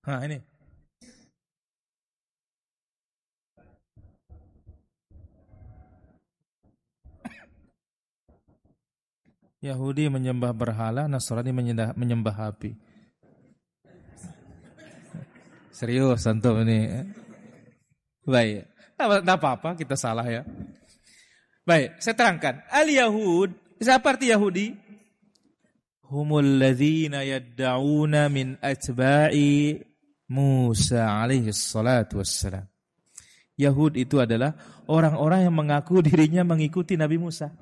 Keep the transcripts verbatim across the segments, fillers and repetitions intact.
Nah, ini. Yahudi menyembah berhala, Nasrani menyembah, menyembah api. Serius antum ini. Baik. Tidak apa-apa, kita salah ya. Baik, saya terangkan. Al-Yahud, siapa arti Yahudi? Humul ladzina yadda'una min atba'i Musa alaihi salatu wassalam. Yahud itu adalah orang-orang yang mengaku dirinya mengikuti Nabi Musa.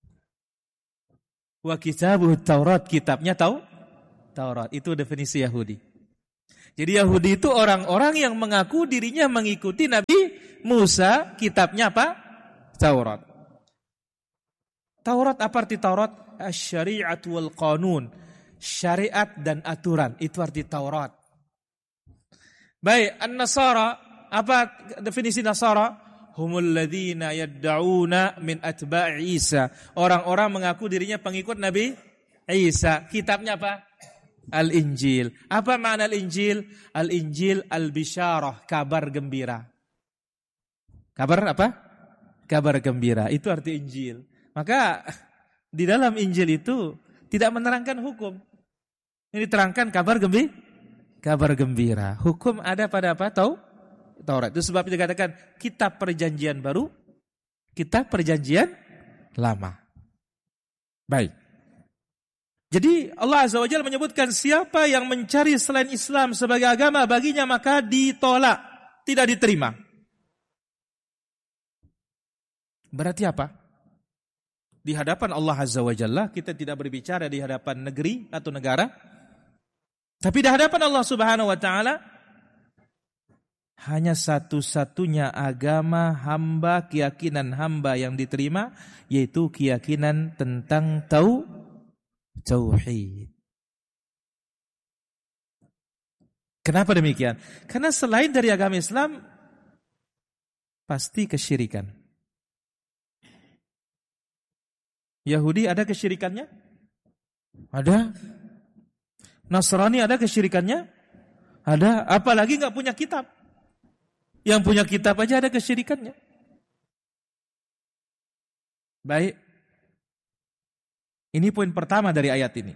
Wa kitabuh Taurat, kitabnya tahu? Taurat, itu definisi Yahudi. Jadi Yahudi itu orang-orang yang mengaku dirinya mengikuti Nabi Musa, kitabnya apa? Taurat. Taurat apa arti Taurat? Asy-syari'at wal qanun. Syariat dan aturan, itu arti Taurat. Baik, An-Nasara, apa definisi Nasara? Humul ladzina yadda'una min atba'i Isa. Orang-orang mengaku dirinya pengikut Nabi Isa. Kitabnya apa? Al-Injil. Apa makna Al-Injil? Al-Injil al-bisyarah, kabar gembira. Kabar apa? Kabar gembira. Itu arti Injil. Maka di dalam Injil itu tidak menerangkan hukum. Ini terangkan kabar gembira. Kabar gembira. Hukum ada pada apa? Tahu? Taurat. Itu sebab dikatakan kitab perjanjian baru, kitab perjanjian lama. Baik. Jadi Allah Azza wa Jalla menyebutkan siapa yang mencari selain Islam sebagai agama baginya maka ditolak, tidak diterima. Berarti apa? Di hadapan Allah Azza wa Jalla kita tidak berbicara di hadapan negeri atau negara, tapi di hadapan Allah Subhanahu wa taala hanya satu-satunya agama hamba, keyakinan hamba yang diterima yaitu keyakinan tentang tau tauhid. Kenapa demikian? Karena selain dari agama Islam pasti kesyirikan. Yahudi ada kesyirikannya? Ada. Nasrani ada kesyirikannya? Ada. Apalagi enggak punya kitab. Yang punya kitab aja ada kesyirikannya. Baik. Ini poin pertama dari ayat ini.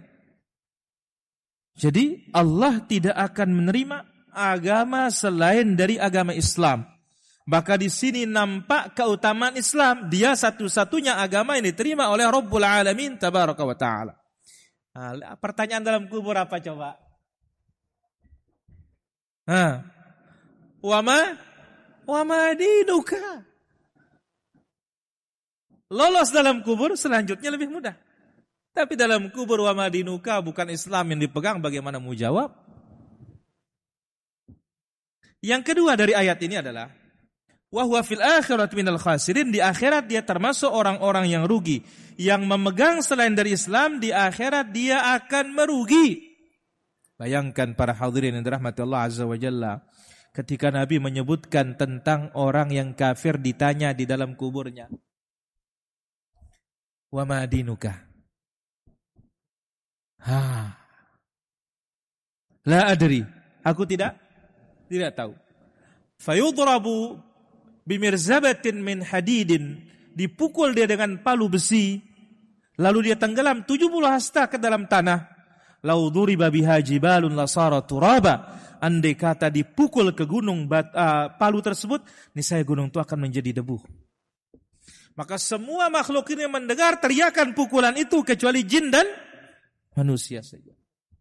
Jadi Allah tidak akan menerima agama selain dari agama Islam. Maka di sini nampak keutamaan Islam. Dia satu-satunya agama yang diterima oleh Rabbul Alamin tabaraka wa ta'ala. Nah, pertanyaan dalam kubur apa coba? Hah. Wama Wama dinuka. Lolos dalam kubur selanjutnya lebih mudah. Tapi dalam kubur wama dinuka bukan Islam yang dipegang, bagaimana mau jawab? Yang kedua dari ayat ini adalah wa huwa fil akhirati minal khasirin, di akhirat dia termasuk orang-orang yang rugi. Yang memegang selain dari Islam di akhirat dia akan merugi. Bayangkan para hadirin yang dirahmati Allah Azza wa Jalla, ketika Nabi menyebutkan tentang orang yang kafir ditanya di dalam kuburnya, wa ma dinuka? Ha. La adri. Aku tidak tidak tahu. Fayudrabu bimirzabatin min hadidin. Dipukul dia dengan palu besi. Lalu dia tenggelam tujuh puluh hasta ke dalam tanah. Lau duriba biha jibalun lasara turaba. Andai kata dipukul ke gunung bat, uh, palu tersebut, niscaya gunung itu akan menjadi debu. Maka semua makhluk ini mendengar teriakan pukulan itu kecuali jin dan manusia saja.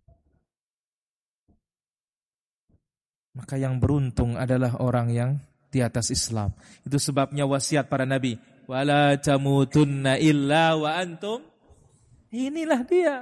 Maka yang beruntung adalah orang yang di atas Islam. Itu sebabnya wasiat para nabi, wala tamutunna illa wa antum. Inilah dia.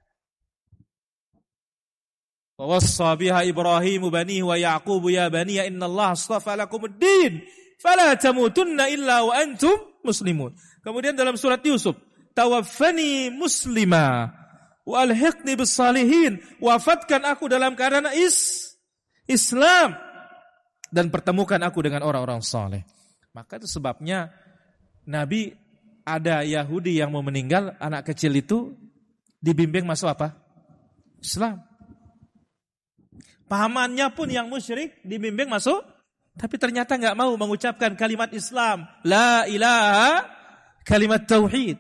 Wa wassa biha Ibrahim banihi wa Yaqub ya bani innallaha astafa lakumuddin fala tamutunna illa wa antum muslimun. Kemudian dalam surat Yusuf, tawaffani muslima wa alhiqni bis salihin, wafatkan aku dalam keadaan is Islam dan pertemukan aku dengan orang-orang saleh. Maka itu sebabnya Nabi, ada Yahudi yang mau meninggal, anak kecil itu dibimbing masuk apa? Islam. Pamannya pun yang musyrik dibimbing masuk, tapi ternyata enggak mau mengucapkan kalimat Islam, la ilaha, kalimat tauhid.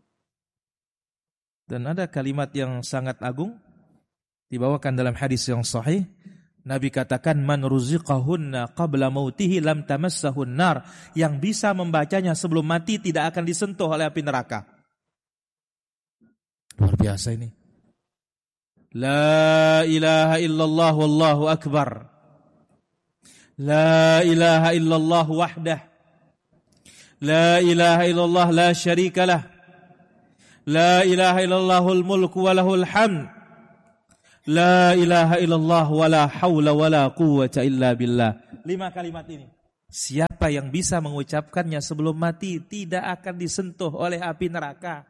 Dan ada kalimat yang sangat agung dibawakan dalam hadis yang sahih. Nabi katakan, man ruziqahunna qabla mautihi lam tamassahun nar. Yang bisa membacanya sebelum mati tidak akan disentuh oleh api neraka. Luar biasa ini. La ilaha illallah wallahu akbar. La ilaha illallah wahdah. La ilaha illallah la syarikalah. La ilaha illallahul mulku wa lahul hamd. La ilaha illallah wa la hawla wa la quwwata illa billah. Lima kalimat ini. Siapa yang bisa mengucapkannya sebelum mati tidak akan disentuh oleh api neraka.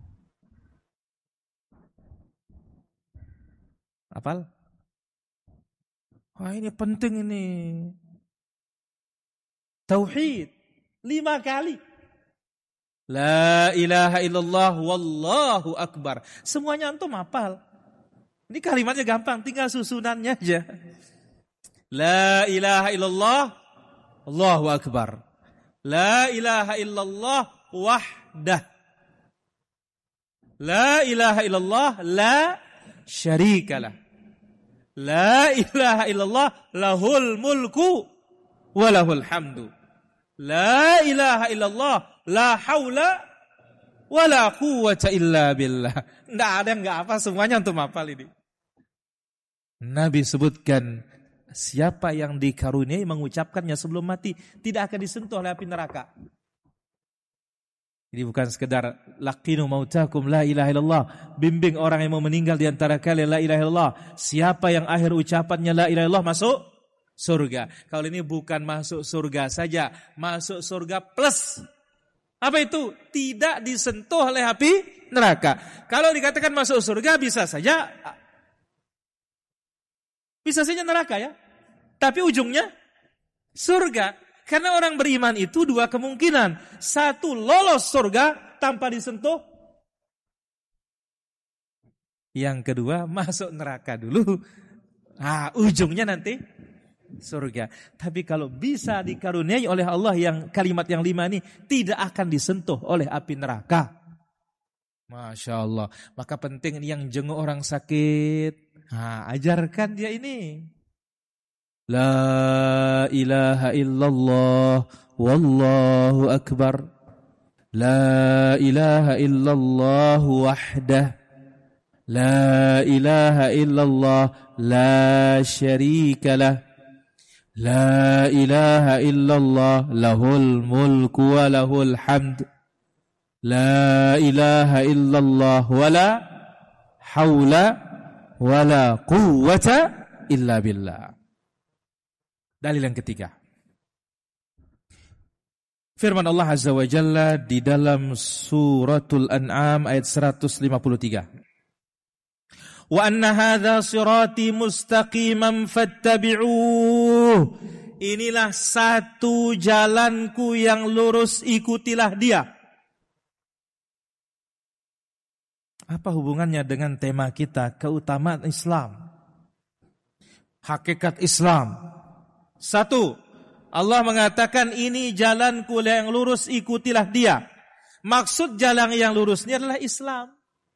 Apal? Wah, ini penting ini. Tauhid. Lima kali. La ilaha illallah wallahu akbar. Semuanya antum hafal. Ini kalimatnya gampang, tinggal susunannya aja. La ilaha illallah Allahu akbar. La ilaha illallah wahdah. La ilaha illallah la syarikalah. La ilaha illallah lahul mulku wa lahul hamdu. La ilaha illallah la haula wa la quwwata illa billah. Enggak ada yang enggak apa, semuanya untuk hafal ini. Nabi sebutkan siapa yang dikaruniai mengucapkannya sebelum mati tidak akan disentuh oleh api neraka. Ini bukan sekedar laqinu mautakum la ilaha illallah, bimbing orang yang mau meninggal di antara kalian la ilaha illallah. Siapa yang akhir ucapannya la ilaha illallah masuk surga. Kalau ini bukan masuk surga saja, masuk surga plus apa itu? Tidak disentuh oleh api neraka. Kalau dikatakan masuk surga bisa saja bisa saja neraka ya. Tapi ujungnya surga. Karena orang beriman itu dua kemungkinan. Satu, lolos surga tanpa disentuh. Yang kedua, masuk neraka dulu. Ah, ujungnya nanti surga. Tapi kalau bisa dikaruniai oleh Allah yang kalimat yang lima ini tidak akan disentuh oleh api neraka. Masya Allah. Maka penting ini yang jenguk orang sakit. Nah, ajarkan dia ini. La ilaha illallah wallahu akbar. La ilaha illallah wahdah. La ilaha illallah la syarikalah. La ilaha illallah lahul mulku wa lahul hamd. La ilaha illallah wa la hawla wa la quwwata illa billah. Dalil yang ketiga. Firman Allah Azza wa Jalla di dalam suratul An'am ayat seratus lima puluh tiga. Wa anna hadza sirati mustaqiman fattabi'uh. Inilah satu jalanku yang lurus, ikutilah dia. Apa hubungannya dengan tema kita, keutamaan Islam? Hakikat Islam. Satu, Allah mengatakan ini jalanku yang lurus, ikutilah dia. Maksud jalan yang lurus ini adalah Islam.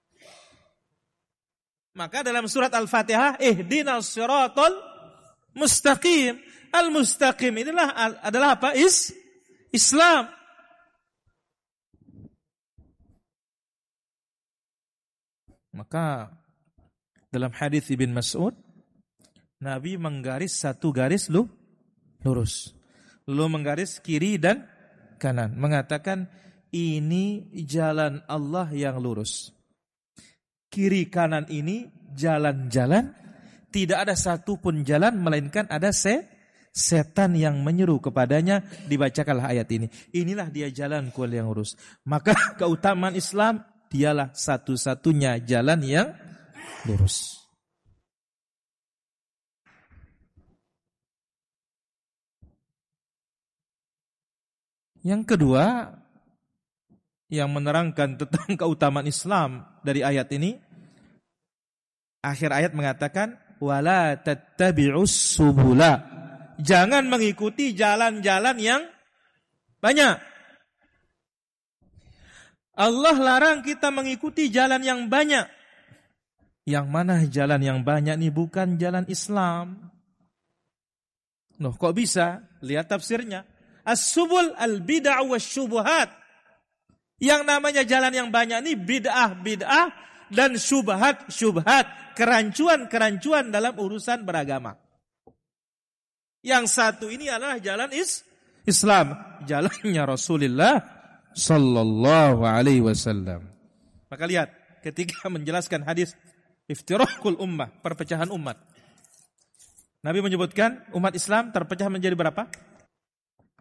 Maka dalam surat Al-Fatihah, ihdinas siratal mustaqim. Al-mustaqim inilah adalah apa? Is Islam. Maka dalam hadis Ibn Mas'ud, Nabi menggaris satu garis lu, lurus. Lalu menggaris kiri dan kanan. Mengatakan ini jalan Allah yang lurus. Kiri kanan ini jalan-jalan. Tidak ada satu pun jalan melainkan ada se, setan yang menyeru kepadanya. Dibacakanlah ayat ini. Inilah dia jalan kual yang lurus. Maka keutamaan Islam dialah satu-satunya jalan yang lurus. Yang kedua, yang menerangkan tentang keutamaan Islam dari ayat ini, akhir ayat mengatakan, wala tattabi'us subula. Jangan mengikuti jalan-jalan yang banyak. Allah larang kita mengikuti jalan yang banyak. Yang mana jalan yang banyak ini bukan jalan Islam. Loh, kok bisa? Lihat tafsirnya. As-subul al-bid'ah wasyubuhat. Yang namanya jalan yang banyak ini bid'ah-bid'ah dan syubhat-syubhat, kerancuan-kerancuan dalam urusan beragama. Yang satu ini adalah jalan is Islam, jalannya Rasulullah sallallahu alaihi wasallam. Maka lihat ketika menjelaskan hadis iftiraqul ummah, perpecahan umat. Nabi menyebutkan umat Islam terpecah menjadi berapa?